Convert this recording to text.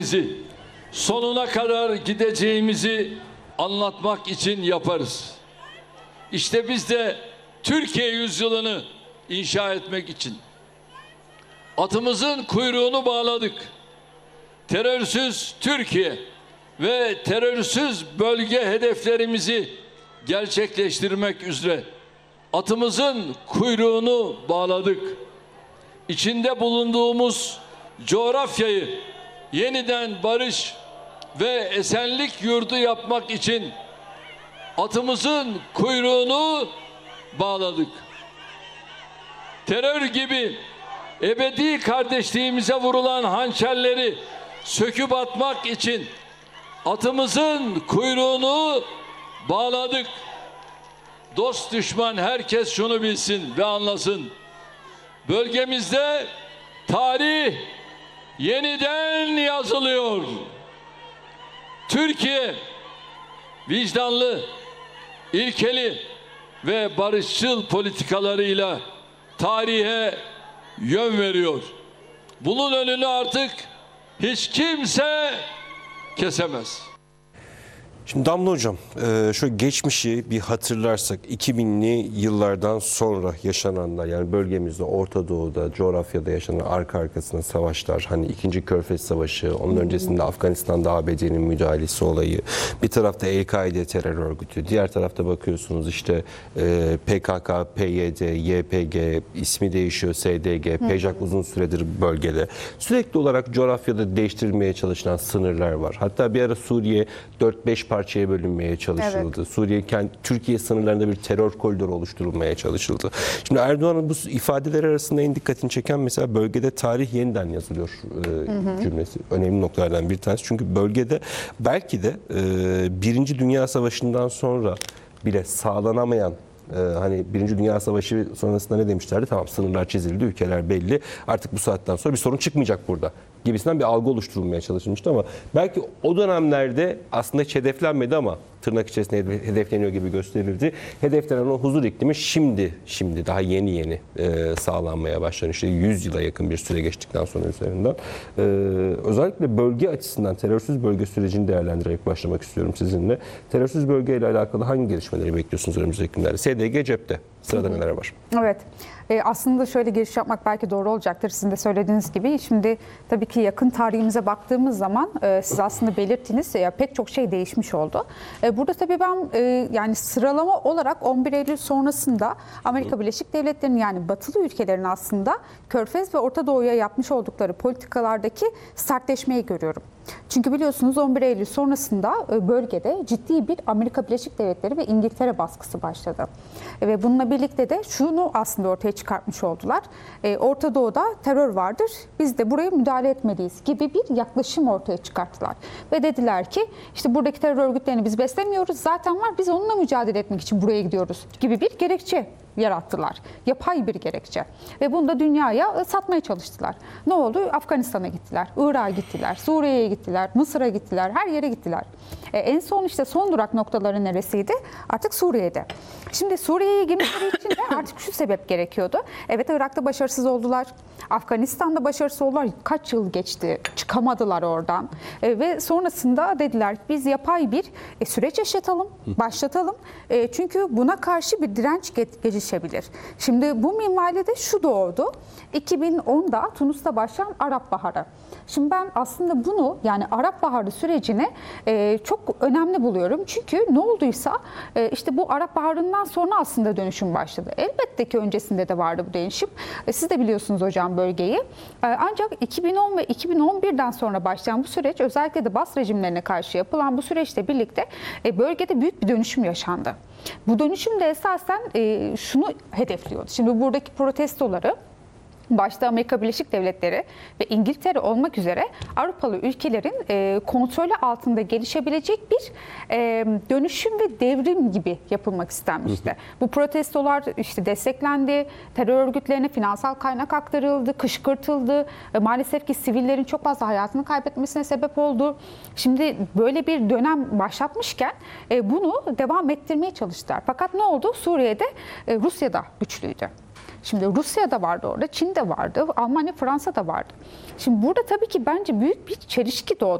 Bizi sonuna kadar gideceğimizi anlatmak için yaparız. İşte biz de Türkiye yüzyılını inşa etmek için atımızın kuyruğunu bağladık. Terörsüz Türkiye ve terörsüz bölge hedeflerimizi gerçekleştirmek üzere atımızın kuyruğunu bağladık. İçinde bulunduğumuz coğrafyayı yeniden barış ve esenlik yurdu yapmak için atımızın kuyruğunu bağladık. Terör gibi ebedi kardeşliğimize vurulan hançerleri söküp atmak için atımızın kuyruğunu bağladık. Dost düşman herkes şunu bilsin ve anlasın. Bölgemizde tarih yeniden yazılıyor. Türkiye vicdanlı, ilkeli ve barışçıl politikalarıyla tarihe yön veriyor. Bunun önünü artık hiç kimse kesemez. Şimdi Damla Hocam, şu geçmişi bir hatırlarsak 2000'li yıllardan sonra yaşananlar, yani bölgemizde, Orta Doğu'da, coğrafyada yaşanan arka arkasına savaşlar, hani 2. Körfez Savaşı, onun öncesinde Afganistan'da ABD'nin müdahalesi olayı, bir tarafta El-Kaide terör örgütü, diğer tarafta bakıyorsunuz işte PKK, PYD, YPG, ismi değişiyor, SDG, PJAK uzun süredir bölgede. Sürekli olarak coğrafyada değiştirilmeye çalışılan sınırlar var. Hatta bir ara Suriye 4-5 parçaya bölünmeye çalışıldı. Evet. Suriye, Türkiye sınırlarında bir terör koridoru oluşturulmaya çalışıldı. Şimdi Erdoğan'ın bu ifadeler arasında en dikkatini çeken mesela bölgede tarih yeniden yazılıyor cümlesi. Önemli noktalardan bir tanesi. Çünkü bölgede belki de Birinci Dünya Savaşı'ndan sonra bile sağlanamayan, hani Birinci Dünya Savaşı sonrasında ne demişlerdi? Tamam, sınırlar çizildi, ülkeler belli. Artık bu saatten sonra bir sorun çıkmayacak burada gibisinden bir algı oluşturulmaya çalışılmıştı ama belki o dönemlerde aslında hiç hedeflenmedi ama tırnak içerisinde hedefleniyor gibi gösterildi. Hedeflenen o huzur iklimi şimdi daha yeni sağlanmaya başlanıyor. İşte 100 yıla yakın bir süre geçtikten sonra üzerinden. Özellikle bölge açısından terörsüz bölge sürecini değerlendirerek başlamak istiyorum sizinle. Terörsüz bölgeyle alakalı hangi gelişmeleri bekliyorsunuz önümüzdeki günlerde? SDG cepte. Sırada neler var? Evet. Aslında şöyle giriş yapmak belki doğru olacaktır. Sizin de söylediğiniz gibi. Şimdi tabii ki yakın tarihimize baktığımız zaman siz aslında belirttiniz pek çok şey değişmiş oldu. Burada tabii ben yani sıralama olarak 11 Eylül sonrasında Amerika Birleşik Devletleri'nin, yani batılı ülkelerin aslında Körfez ve Orta Doğu'ya yapmış oldukları politikalardaki sertleşmeyi görüyorum. Çünkü biliyorsunuz 11 Eylül sonrasında bölgede ciddi bir Amerika Birleşik Devletleri ve İngiltere baskısı başladı. Ve bununla birlikte de şunu aslında ortaya çıkartmış oldular. Orta Doğu'da terör vardır, biz de buraya müdahale etmeliyiz gibi bir yaklaşım ortaya çıkarttılar. Ve dediler ki işte buradaki terör örgütlerini biz beslemiyoruz, zaten var, biz onunla mücadele etmek için buraya gidiyoruz gibi bir gerekçe yarattılar. Yapay bir gerekçe. Ve bunu da dünyaya satmaya çalıştılar. Ne oldu? Afganistan'a gittiler, Irak'a gittiler, Suriye'ye gittiler, Mısır'a gittiler, her yere gittiler. En son işte son durak noktaları neresiydi? Artık Suriye'de. Şimdi Suriye'ye girmeleri için de artık şu sebep gerekiyordu. Evet, Irak'ta başarısız oldular. Afganistan'da başarısız oldular. Kaç yıl geçti? Çıkamadılar oradan. Ve sonrasında dediler ki biz yapay bir süreç yaşatalım, başlatalım. Çünkü buna karşı bir direnç gelişebilir. Şimdi bu minvalde şu doğdu. 2010'da Tunus'ta başlayan Arap Baharı. Şimdi ben aslında bunu, yani Arap Baharı sürecini çok önemli buluyorum. Çünkü ne olduysa işte bu Arap Baharı'ndan sonra aslında dönüşüm başladı. Elbette ki öncesinde de vardı bu değişim. Siz de biliyorsunuz hocam bölgeyi. Ancak 2010 ve 2011'den sonra başlayan bu süreç, özellikle de Bas rejimlerine karşı yapılan bu süreçle birlikte bölgede büyük bir dönüşüm yaşandı. Bu dönüşüm de esasen şunu hedefliyordu. Şimdi buradaki protestoları başta Amerika Birleşik Devletleri ve İngiltere olmak üzere Avrupalı ülkelerin kontrolü altında gelişebilecek bir dönüşüm ve devrim gibi yapılmak istenmişti. Bu protestolar işte desteklendi, terör örgütlerine finansal kaynak aktarıldı, kışkırtıldı. Maalesef ki sivillerin çok fazla hayatını kaybetmesine sebep oldu. Şimdi böyle bir dönem başlatmışken bunu devam ettirmeye çalıştılar. Fakat ne oldu? Suriye'de Rusya da güçlüydü. Şimdi Rusya da vardı orada, Çin de vardı, Almanya, Fransa da vardı. Şimdi burada tabii ki bence büyük bir çelişki doğdu.